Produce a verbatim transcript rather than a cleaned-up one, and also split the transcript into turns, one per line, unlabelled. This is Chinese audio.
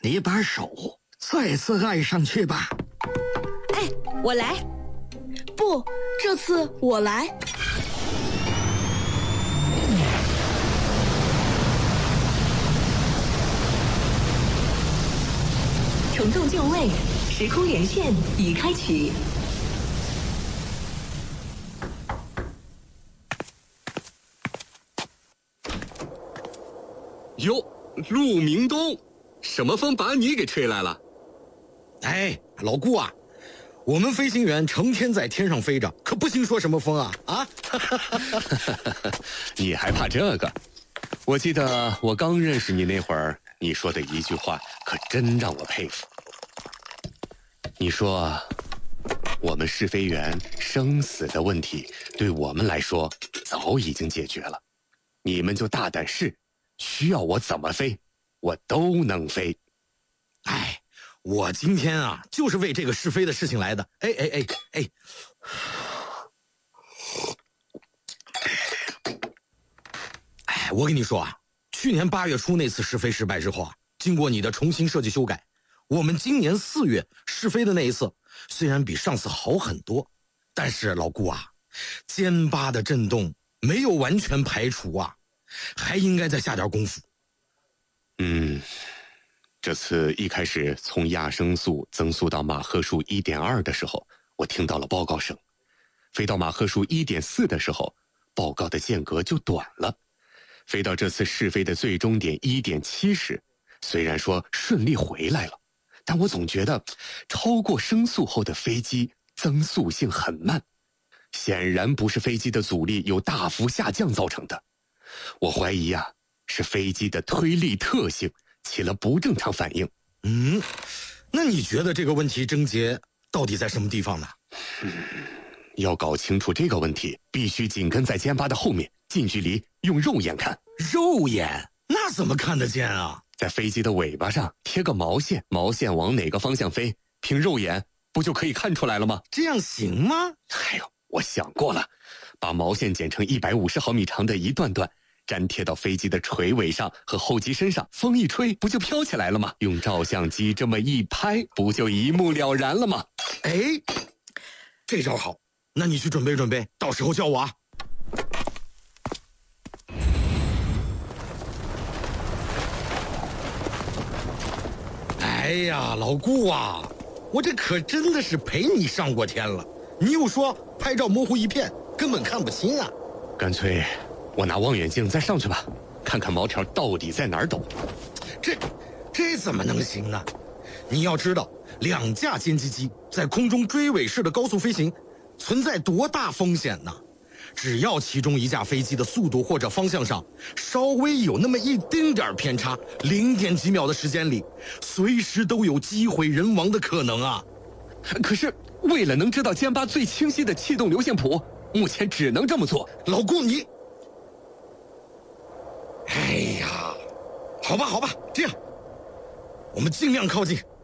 你把手再次按上去吧。
哎，我来。
不，这次我来。
重重就位，时空连线已开启。
哟，陆明东，什么风把你给吹来了？
哎，老顾啊，我们飞行员成天在天上飞着，可不兴说什么风啊啊！
你还怕这个？我记得我刚认识你那会儿，你说的一句话可真让我佩服。你说，我们试飞员生死的问题，对我们来说早已经解决了，你们就大胆试。需要我怎么飞，我都能飞。
哎，我今天啊，就是为这个试飞的事情来的。哎哎哎哎，哎，我跟你说啊，去年八月初那次试飞失败之后啊，经过你的重新设计修改，我们今年四月试飞的那一次，虽然比上次好很多，但是老顾啊，歼八的震动没有完全排除啊。还应该再下点功夫。
嗯，这次一开始从亚声速增速到马赫数 一点二 的时候，我听到了报告声。飞到马赫数 一点四 的时候，报告的间隔就短了。飞到这次试飞的最终点 一点七 时，虽然说顺利回来了，但我总觉得超过声速后的飞机增速性很慢，显然不是飞机的阻力有大幅下降造成的。我怀疑啊，是飞机的推力特性起了不正常反应。
嗯，那你觉得这个问题症结到底在什么地方呢？
嗯，要搞清楚这个问题，必须紧跟在歼八的后面，近距离用肉眼看。
肉眼？那怎么看得见啊？
在飞机的尾巴上贴个毛线，毛线往哪个方向飞，凭肉眼不就可以看出来了吗？
这样行吗？
哎呦，我想过了，把毛线剪成一百五十毫米长的一段段，粘贴到飞机的垂尾上和后机身上，风一吹不就飘起来了吗？用照相机这么一拍，不就一目了然了吗？
哎，这招好，那你去准备准备，到时候叫我啊。哎呀，老顾啊，我这可真的是陪你上过天了，你又说拍照模糊一片，根本看不清啊。
干脆我拿望远镜再上去吧，看看毛条到底在哪儿抖。
这这怎么能行呢？你要知道，两架歼击机在空中追尾式的高速飞行，存在多大风险呢？只要其中一架飞机的速度或者方向上稍微有那么一丁点偏差，零点几秒的时间里，随时都有机会人亡的可能啊！
可是为了能知道歼八最清晰的气动流线谱，目前只能这么做。
老顾你，哎呀，好吧好吧，这样，我们尽量靠近。